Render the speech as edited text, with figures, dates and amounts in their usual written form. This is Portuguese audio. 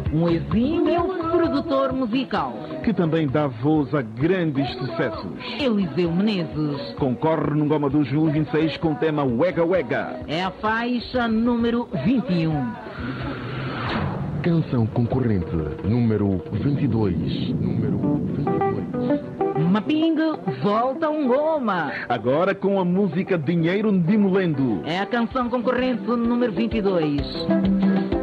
um exímio produtor musical, que também dá voz a grandes sucessos. Eliseu Menezes. Concorre no Goma do 2026 com o tema Wega Wega. É a faixa número 21. Canção concorrente número 22. Mapingue volta um Goma. Agora com a música Dinheiro Ndimulendo. É a canção concorrente número 22.